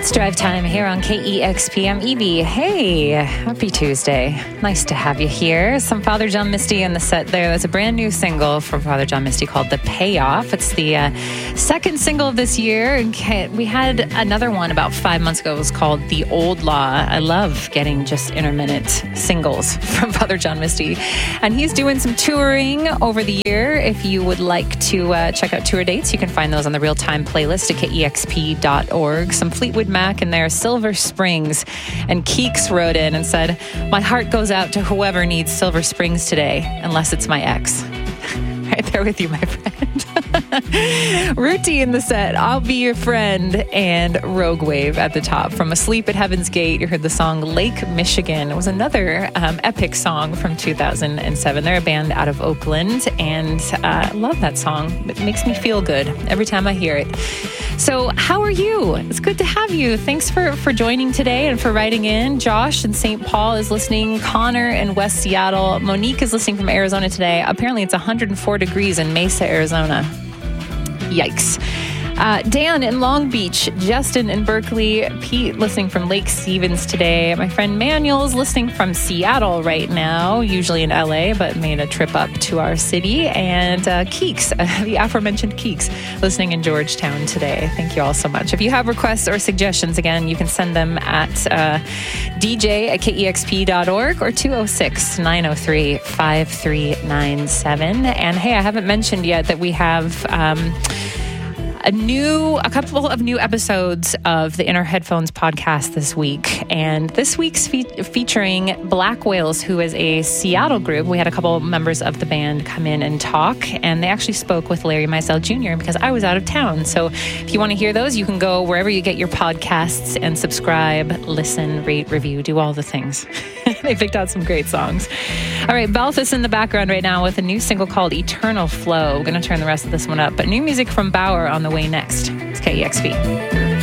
It's drive time here on KEXP. I'm Evie. Hey, happy Tuesday. Nice to have you here. Some Father John Misty in the set there. That's a brand new single from Father John Misty called The Payoff. It's the second single of this year. We had another one about 5 months ago. It was called The Old Law. I love getting just intermittent singles from Father John Misty. And he's doing some touring over the year. If you would like to check out tour dates, you can find those on the real-time playlist at KEXP.org. Some Fleetwood Mac in there, Silver Springs. And Keeks wrote in and said, "My heart goes out to whoever needs Silver Springs today, unless it's my ex." Right there with you, my friend. Ruti in the set, I'll Be Your Friend, and Rogue Wave at the top. From Asleep at Heaven's Gate, you heard the song Lake Michigan. It was another epic song from 2007. They're a band out of Oakland, and I love that song. It makes me feel good every time I hear it. So how are you? It's good to have you. Thanks for joining today and for writing in. Josh in St. Paul is listening. Connor in West Seattle. Monique is listening from Arizona today. Apparently it's 104 degrees in Mesa, Arizona. Yikes. Dan in Long Beach, Justin in Berkeley, Pete listening from Lake Stevens today. My friend Manuel's listening from Seattle right now, usually in LA, but made a trip up to our city. And Keeks, the aforementioned Keeks, listening in Georgetown today. Thank you all so much. If you have requests or suggestions, again, you can send them at dj@kexp.org or 206-903-5397. And hey, I haven't mentioned yet that we have a couple of new episodes of the Inner Headphones podcast this week. And this week's featuring Black Whales, who is a Seattle group. We had a couple members of the band come in and talk, and they actually spoke with Larry Mizell Jr. because I was out of town. So if you want to hear those, you can go wherever you get your podcasts and subscribe, listen, rate, review, do all the things. They picked out some great songs. All right, Balthus in the background right now with a new single called Eternal Flow. We're going to turn the rest of this one up. But new music from Bauer on the way next. It's KEXP.